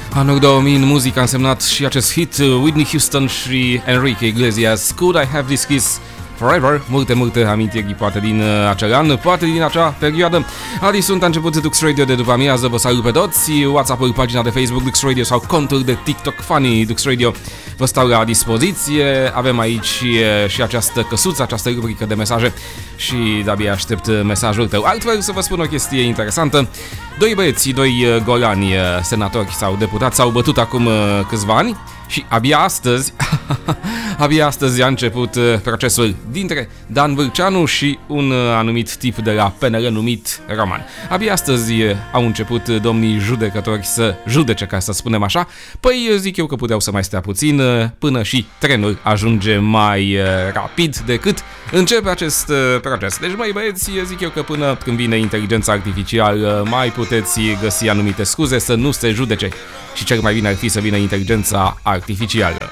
Anul 2000 în muzică a însemnat și acest hit Whitney Houston și Enrique Iglesias, Could I Have This Kiss Forever, multe amintiri poate din acel an, poate din acea perioadă. Adi sunt, a început Dux Radio de după amiază, vă salut pe toți, WhatsApp-ul, pagina de Facebook Dux Radio sau contul de TikTok Funny Dux Radio vă stau la dispoziție. Avem aici și această căsuță, această rubrică de mesaje și de-abia aștept mesajul tău. Altfel să vă spun o chestie interesantă. Doi băieți, doi golani senatori sau deputați s-au bătut acum câțiva ani și abia astăzi a început procesul dintre Dan Vâlceanu și un anumit tip de la PNL numit Roman. Abia astăzi au început domnii judecători să judece, ca să spunem așa. Păi zic eu că puteau să mai stea puțin până și trenul ajunge mai rapid decât începe acest proces. Deci, măi băieți, zic eu că până când vine inteligența artificială mai puteți găsi anumite scuze să nu se judece. Și cel mai bine ar fi să vină inteligența artificială.